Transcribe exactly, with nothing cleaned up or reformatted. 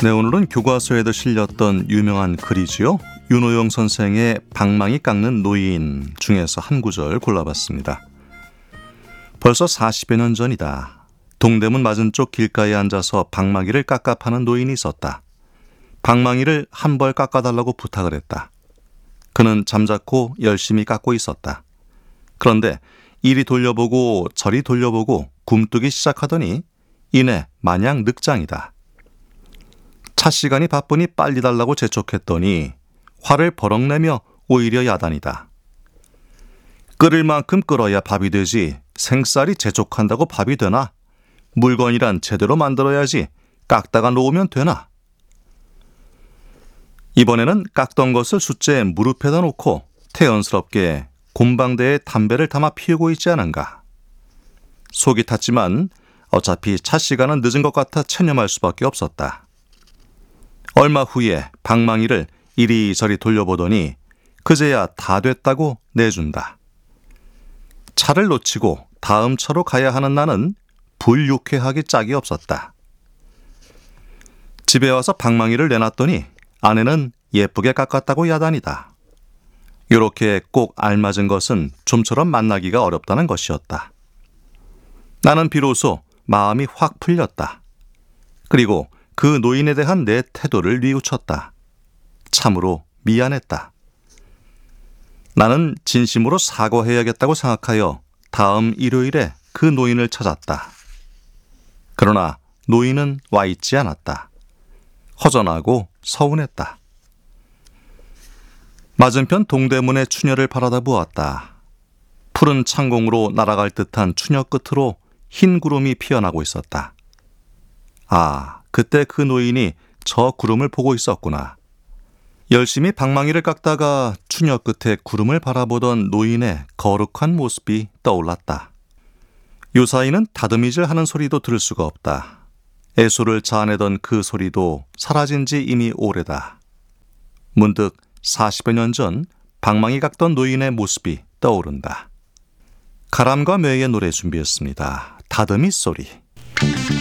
네, 오늘은 교과서에도 실렸던 유명한 글이지요. 윤호영 선생의 방망이 깎는 노인 중에서 한 구절 골라봤습니다. 벌써 사십여 년 전이다. 동대문 맞은쪽 길가에 앉아서 방망이를 깎아 파는 노인이 있었다. 방망이를 한 벌 깎아달라고 부탁을 했다. 그는 잠자코 열심히 깎고 있었다. 그런데 이리 돌려보고 저리 돌려보고 굼뜨기 시작하더니 이내 마냥 늑장이다. 차 시간이 바쁘니 빨리 달라고 재촉했더니 화를 버럭 내며 오히려 야단이다. 끓을 만큼 끓어야 밥이 되지 생쌀이 재촉한다고 밥이 되나? 물건이란 제대로 만들어야지 깎다가 놓으면 되나? 이번에는 깎던 것을 숫제에 무릎에다 놓고 태연스럽게 곰방대에 담배를 담아 피우고 있지 않은가. 속이 탔지만 어차피 차 시간은 늦은 것 같아 체념할 수밖에 없었다. 얼마 후에 방망이를 이리저리 돌려보더니 그제야 다 됐다고 내준다. 차를 놓치고 다음 차로 가야 하는 나는 불유쾌하기 짝이 없었다. 집에 와서 방망이를 내놨더니 아내는 예쁘게 깎았다고 야단이다. 이렇게 꼭 알맞은 것은 좀처럼 만나기가 어렵다는 것이었다. 나는 비로소 마음이 확 풀렸다. 그리고 그 노인에 대한 내 태도를 뉘우쳤다. 참으로 미안했다. 나는 진심으로 사과해야겠다고 생각하여 다음 일요일에 그 노인을 찾았다. 그러나 노인은 와 있지 않았다. 허전하고 서운했다. 맞은편 동대문의 추녀를 바라다 보았다. 푸른 창공으로 날아갈 듯한 추녀 끝으로 흰 구름이 피어나고 있었다. 아, 그때 그 노인이 저 구름을 보고 있었구나. 열심히 방망이를 깎다가 추녀 끝에 구름을 바라보던 노인의 거룩한 모습이 떠올랐다. 요사이는 다듬이질 하는 소리도 들을 수가 없다. 애소를 자아내던 그 소리도 사라진 지 이미 오래다. 문득 사십여 년 전 방망이 깎던 노인의 모습이 떠오른다. 가람과 매의 노래 준비했습니다. 다듬이 소리.